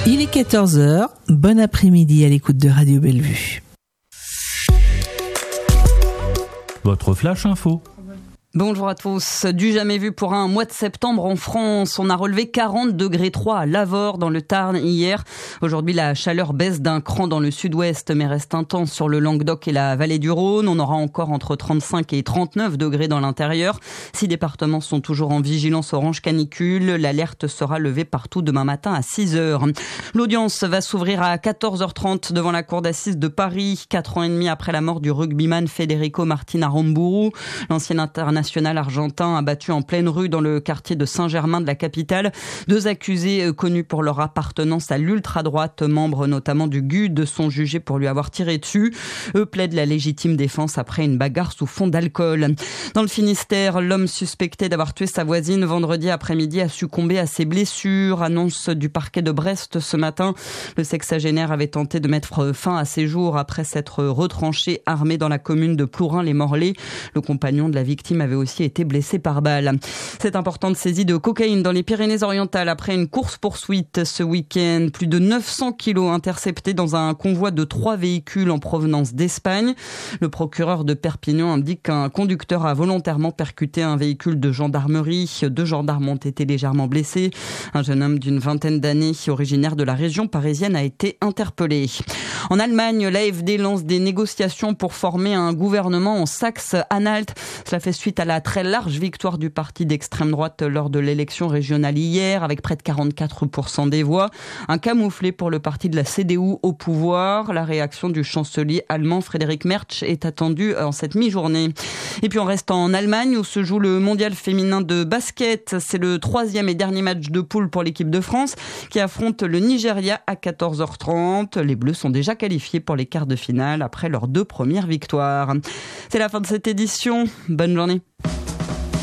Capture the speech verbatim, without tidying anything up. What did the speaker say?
Il est quatorze heures, bon après-midi à l'écoute de Radio Bellevue. Votre flash info. Bonjour à tous. Du jamais vu pour un mois de septembre en France. On a relevé quarante degrés trois à Lavore dans le Tarn hier. Aujourd'hui, la chaleur baisse d'un cran dans le sud-ouest mais reste intense sur le Languedoc et la vallée du Rhône. On aura encore entre trente-cinq et trente-neuf degrés dans l'intérieur. Six départements sont toujours en vigilance orange canicule. L'alerte sera levée partout demain matin à six heures. L'audience va s'ouvrir à quatorze heures trente devant la cour d'assises de Paris. Quatre ans et demi après la mort du rugbyman Federico Martin Aramburu. L'ancien international national argentin abattu en pleine rue dans le quartier de Saint-Germain de la capitale. Deux accusés connus pour leur appartenance à l'ultra-droite, membres notamment du G U D, sont jugés pour lui avoir tiré dessus. Eux plaident la légitime défense après une bagarre sous fond d'alcool. Dans le Finistère, l'homme suspecté d'avoir tué sa voisine vendredi après-midi a succombé à ses blessures. Annonce du parquet de Brest ce matin. Le sexagénaire avait tenté de mettre fin à ses jours après s'être retranché armé dans la commune de Plourin-les-Morlaix. Le compagnon de la victime avait aussi été blessé par balle. Cette importante saisie de cocaïne dans les Pyrénées-Orientales après une course-poursuite ce week-end. Plus de neuf cents kilos interceptés dans un convoi de trois véhicules en provenance d'Espagne. Le procureur de Perpignan indique qu'un conducteur a volontairement percuté un véhicule de gendarmerie. Deux gendarmes ont été légèrement blessés. Un jeune homme d'une vingtaine d'années, originaire de la région parisienne, a été interpellé. En Allemagne, l'A F D lance des négociations pour former un gouvernement en Saxe-Anhalt. Cela fait suite à la très large victoire du parti d'extrême droite lors de l'élection régionale hier, avec près de quarante-quatre pour cent des voix. Un camouflet pour le parti de la C D U au pouvoir. La réaction du chancelier allemand Friedrich Merz est attendue en cette mi-journée. Et puis on reste en Allemagne où se joue le mondial féminin de basket. C'est le troisième et dernier match de poule pour l'équipe de France qui affronte le Nigeria à quatorze heures trente. Les Bleus sont déjà qualifiés pour les quarts de finale après leurs deux premières victoires. C'est la fin de cette édition. Bonne journée.